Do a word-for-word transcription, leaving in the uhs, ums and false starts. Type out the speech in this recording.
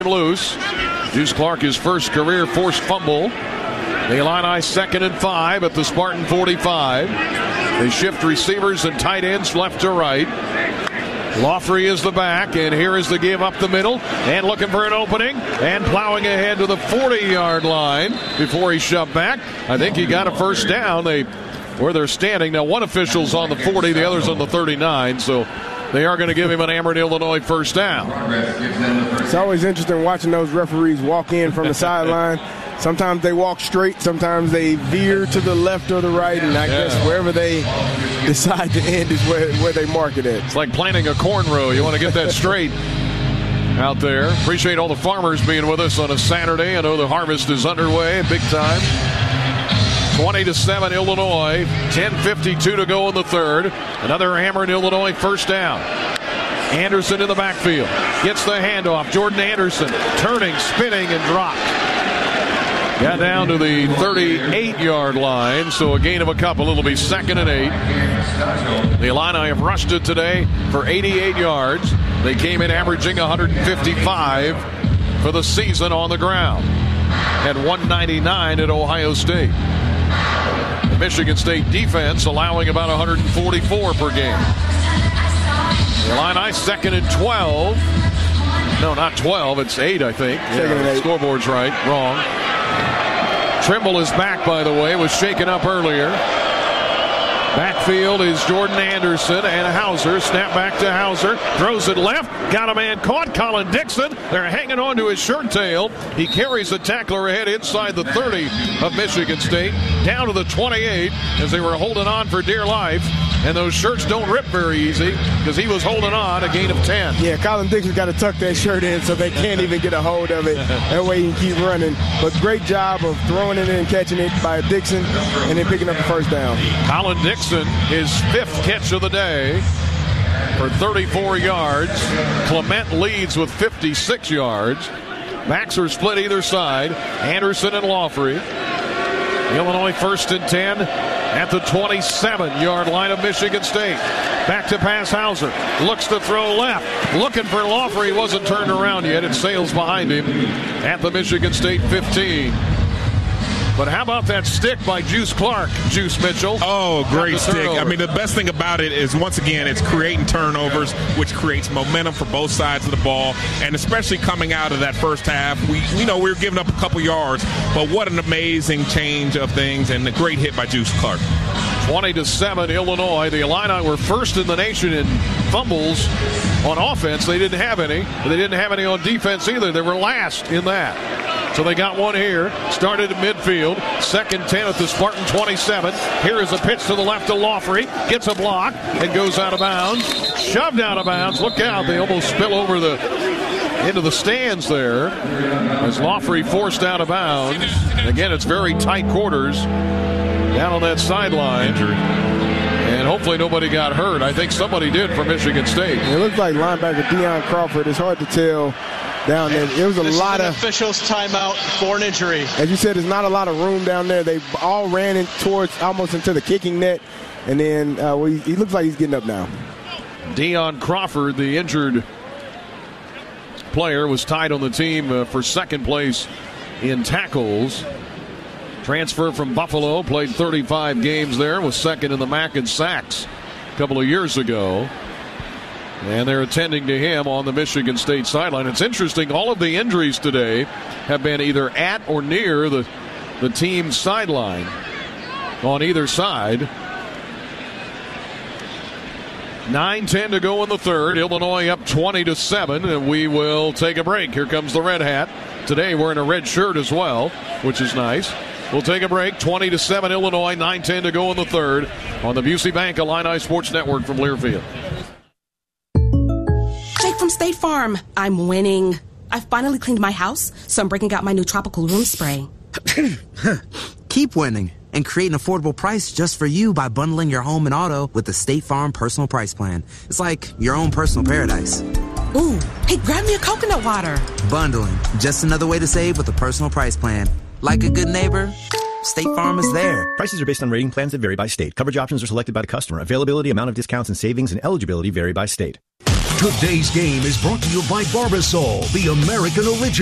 Loose. Juice Clark, his first career forced fumble. The Illini second and five at the Spartan forty-five. They shift receivers and tight ends left to right. Lawfrey is the back, and here is the give up the middle, and looking for an opening, and plowing ahead to the forty-yard line before he shoved back. I think he got a first down. They where they're standing now. One official's on the forty, the other's on the thirty-nine. So they are going to give him an Ameren, Illinois first down. It's always interesting watching those referees walk in from the sideline. Sometimes they walk straight, sometimes they veer to the left or the right, and I yeah. guess wherever they decide to end is where, where they mark it at. It's like planting a corn row. You want to get that straight out there. Appreciate all the farmers being with us on a Saturday. I know the harvest is underway, big time. twenty to seven Illinois, ten fifty-two to go in the third. Another Ameren, Illinois first down. Anderson in the backfield, gets the handoff. Jordan Anderson turning, spinning, and dropped. Got down to the thirty-eight-yard line, so a gain of a couple. It'll be second and eight. The Illini have rushed it today for eighty-eight yards. They came in averaging one hundred fifty-five for the season on the ground. Had one ninety-nine at Ohio State. The Michigan State defense allowing about one hundred forty-four per game. The Illini second and twelve. No, not twelve. It's eight, I think. Second and eight. Scoreboard's right. Wrong. Trimble is back, by the way. Was shaken up earlier. Backfield is Jordan Anderson and Hauser. Snap back to Hauser. Throws it left. Got a man caught. Colin Dixon. They're hanging on to his shirt tail. He carries the tackler ahead inside the thirty of Michigan State. Down to the twenty-eight as they were holding on for dear life. And those shirts don't rip very easy because he was holding on, a gain of ten. Yeah, Colin Dixon got to tuck that shirt in so they can't even get a hold of it. That way he can keep running. But great job of throwing it in and catching it by Dixon and then picking up the first down. Colin Dixon, his fifth catch of the day for thirty-four yards. Clement leads with fifty-six yards. Backs are split either side. Anderson and Lawfrey. Illinois first and ten at the twenty-seven-yard line of Michigan State. Back to pass Hauser. Looks to throw left. Looking for Lawfrey. He wasn't turned around yet. It sails behind him at the Michigan State fifteen. But how about that stick by Juice Clark, Juice Mitchell? Oh, great stick. I mean, the best thing about it is, once again, it's creating turnovers, which creates momentum for both sides of the ball. And especially coming out of that first half, we you know, we were giving up a couple yards, but what an amazing change of things, and a great hit by Juice Clark. twenty to seven Illinois. The Illini were first in the nation in fumbles on offense. They didn't have any. They didn't have any on defense either. They were last in that. So they got one here. Started at midfield. Second ten at the Spartan twenty-seven. Here is a pitch to the left to Lawfrey. Gets a block and goes out of bounds. Shoved out of bounds. Look out. They almost spill over the into the stands there as Lawfrey forced out of bounds. Again, it's very tight quarters down on that sideline. Injury. And hopefully nobody got hurt. I think somebody did for Michigan State. It looks like linebacker Deion Crawford. It's hard to tell down there. It was a this lot is an of officials timeout for an injury. As you said, there's not a lot of room down there. They all ran in towards almost into the kicking net, and then uh, well, he, he looks like he's getting up now. Deion Crawford, the injured player, was tied on the team uh, for second place in tackles. Transfer from Buffalo, played thirty-five games there, was second in the M A C in sacks a couple of years ago. And they're attending to him on the Michigan State sideline. It's interesting, all of the injuries today have been either at or near the, the team's sideline on either side. nine ten to go in the third. Illinois up twenty to seven, and we will take a break. Here comes the red hat. Today we're in a red shirt as well, which is nice. We'll take a break. twenty to seven Illinois, nine ten to go in the third on the Busey Bank Illini Sports Network from Learfield. Jake from State Farm. I'm winning. I've finally cleaned my house, so I'm breaking out my new tropical room spray. Keep winning and create an affordable price just for you by bundling your home and auto with the State Farm Personal Price Plan. It's like your own personal paradise. Ooh, hey, grab me a coconut water. Bundling, just another way to save with a personal price plan. Like a good neighbor, State Farm is there. Prices are based on rating plans that vary by state. Coverage options are selected by the customer. Availability, amount of discounts and savings, and eligibility vary by state. Today's game is brought to you by Barbasol, the American original.